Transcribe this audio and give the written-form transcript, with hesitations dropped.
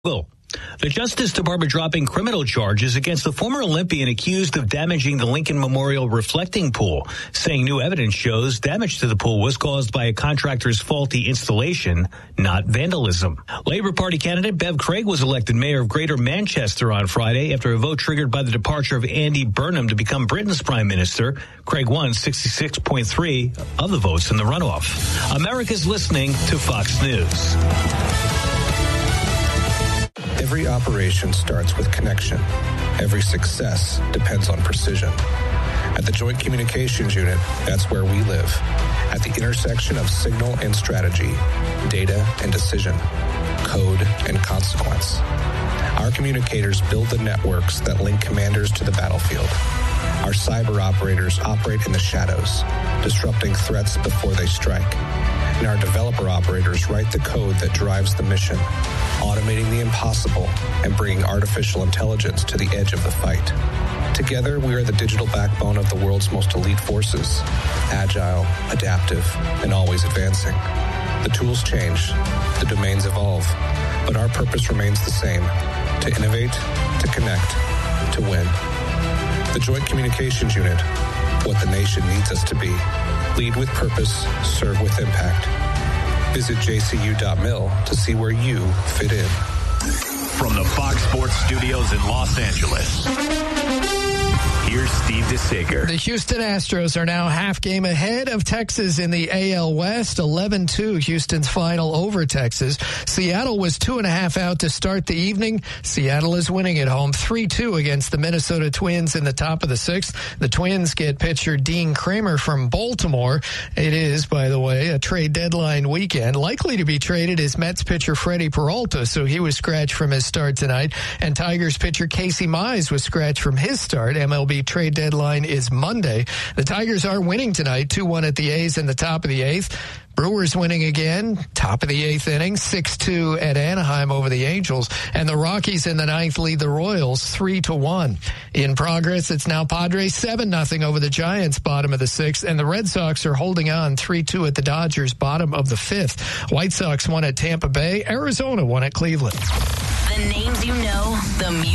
The Justice Department dropping criminal charges against the former Olympian accused of damaging the Lincoln Memorial reflecting pool, saying new evidence shows damage to the pool was caused by a contractor's faulty installation, not vandalism. Labour Party candidate Bev Craig was elected mayor of Greater Manchester on Friday after a vote triggered by the departure of Andy Burnham to become Britain's prime minister. Craig won 66.3 of the votes in the runoff. America's listening to Fox News. Every operation starts with connection. Every success depends on precision. At the Joint Communications Unit, that's where we live. At the intersection of signal and strategy, data and decision, code and consequence. Our communicators build the networks that link commanders to the battlefield. Our cyber operators operate in the shadows, disrupting threats before they strike. And our developer operators write the code that drives the mission, automating the impossible and bringing artificial intelligence to the edge of the fight. Together, we are the digital backbone of the world's most elite forces, agile, adaptive, and always advancing. The tools change, the domains evolve, but our purpose remains the same: to innovate, to connect, to win. The Joint Communications Unit, what the nation needs us to be. Lead with purpose, serve with impact. Visit jcu.mil to see where you fit in. From the Fox Sports Studios in Los Angeles, here's Steve DeSager. The Houston Astros are now half game ahead of Texas in the AL West. 11-2, Houston's final over Texas. Seattle was 2.5 out to start the evening. Seattle is winning at home 3-2 against the Minnesota Twins in the top of the sixth. The Twins get pitcher Dean Kramer from Baltimore. It is, by the way, a trade deadline weekend. Likely to be traded is Mets pitcher Freddie Peralta, so he was scratched from his start tonight. And Tigers pitcher Casey Mize was scratched from his start. MLB trade deadline is Monday. The Tigers are winning tonight, 2-1 at the A's in the top of the eighth. Brewers winning again, top of the eighth inning, 6-2 at Anaheim over the Angels. And the Rockies in the ninth lead the Royals 3-1. In progress, it's now Padres 7-0 over the Giants, bottom of the sixth. And the Red Sox are holding on 3-2 at the Dodgers, bottom of the fifth. White Sox won at Tampa Bay. Arizona won at Cleveland. The names you know, the music.